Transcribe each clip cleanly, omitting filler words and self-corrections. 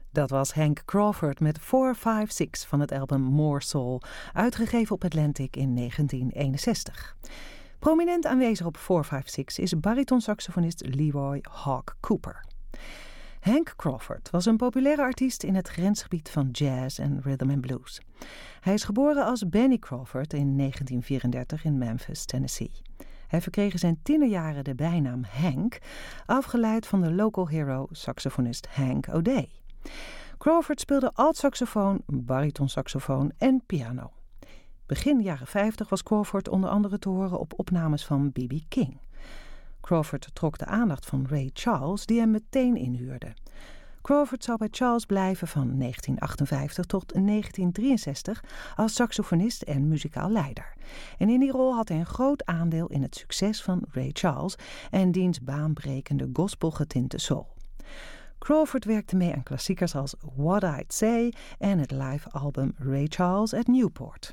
Dat was Hank Crawford met 456 van het album More Soul, uitgegeven op Atlantic in 1961. Prominent aanwezig op 456 is baritonsaxofonist Leroy Hawk Cooper. Hank Crawford was een populaire artiest in het grensgebied van jazz en rhythm and blues. Hij is geboren als Benny Crawford in 1934 in Memphis, Tennessee. Hij verkreeg in zijn tienerjaren de bijnaam Hank, afgeleid van de local hero saxofonist Hank O'Day. Crawford speelde altsaxofoon, baritonsaxofoon en piano. Begin jaren 50 was Crawford onder andere te horen op opnames van B.B. King. Crawford trok de aandacht van Ray Charles, die hem meteen inhuurde. Crawford zou bij Charles blijven van 1958 tot 1963 als saxofonist en muzikaal leider. En in die rol had hij een groot aandeel in het succes van Ray Charles en diens baanbrekende gospelgetinte soul. Crawford werkte mee aan klassiekers als What I'd Say en het live album Ray Charles at Newport.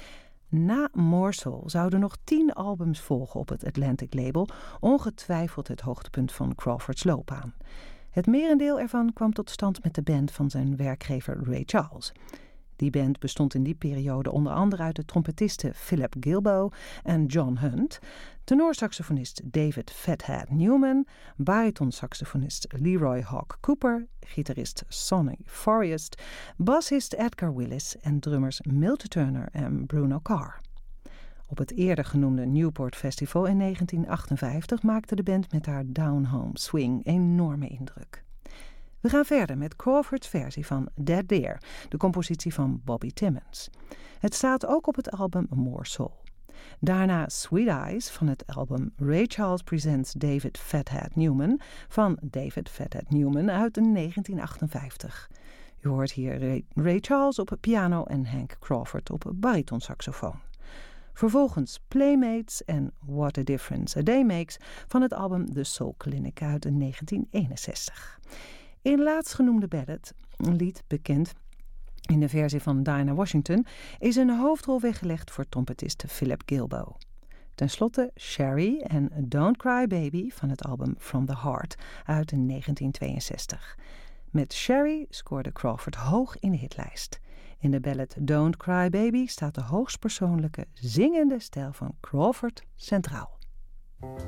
Na More Soul zouden nog 10 albums volgen op het Atlantic label, ongetwijfeld het hoogtepunt van Crawfords loopbaan. Het merendeel ervan kwam tot stand met de band van zijn werkgever Ray Charles. Die band bestond in die periode onder andere uit de trompetisten Philip Gilboa en John Hunt, tenorsaxofonist David Fathead Newman, baritonsaxofonist Leroy Hawk Cooper, gitarist Sonny Forrest, bassist Edgar Willis en drummers Milt Turner en Bruno Carr. Op het eerder genoemde Newport Festival in 1958 maakte de band met haar Down Home Swing enorme indruk. We gaan verder met Crawfords versie van Dead Deer, de compositie van Bobby Timmons. Het staat ook op het album More Soul. Daarna Sweet Eyes van het album Ray Charles Presents David Fathead Newman van David Fathead Newman uit 1958. U hoort hier Ray Charles op piano en Hank Crawford op baritonsaxofoon. Vervolgens Playmates en What a Difference a Day Makes van het album The Soul Clinic uit 1961. In laatstgenoemde ballad, een lied bekend in de versie van Dinah Washington, is een hoofdrol weggelegd voor trompetist Philip Gilboa. Ten slotte Sherry en Don't Cry Baby van het album From the Heart uit 1962. Met Sherry scoorde Crawford hoog in de hitlijst. In de ballad Don't Cry Baby staat de hoogstpersoonlijke zingende stijl van Crawford centraal.